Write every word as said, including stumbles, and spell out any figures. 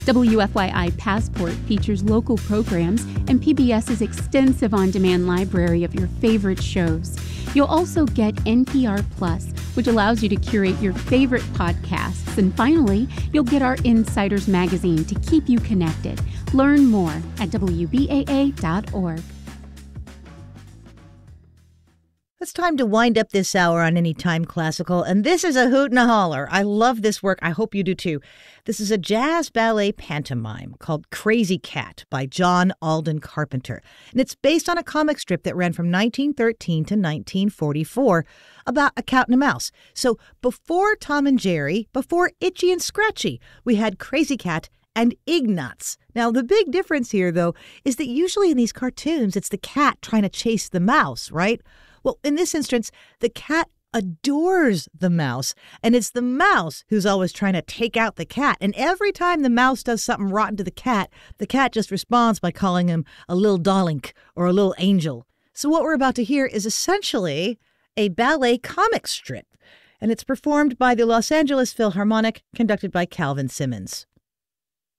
W F Y I Passport features local programs and PBS's extensive on-demand library of your favorite shows. You'll also get N P R Plus, which allows you to curate your favorite podcasts. And finally, you'll get our Insiders magazine to keep you connected. Learn more at W B A A dot org. It's time to wind up this hour on Anytime Classical, and this is a hoot and a holler. I love this work. I hope you do too. This is a jazz ballet pantomime called Crazy Cat by John Alden Carpenter, and it's based on a comic strip that ran from nineteen thirteen to nineteen forty-four about a cat and a mouse. So before Tom and Jerry, before Itchy and Scratchy, we had Crazy Cat and Ignatz. Now, the big difference here, though, is that usually in these cartoons, it's the cat trying to chase the mouse, right? Well, in this instance, the cat adores the mouse, and it's the mouse who's always trying to take out the cat. And every time the mouse does something rotten to the cat, the cat just responds by calling him a little darlink or a little angel. So what we're about to hear is essentially a ballet comic strip, and it's performed by the Los Angeles Philharmonic, conducted by Calvin Simmons.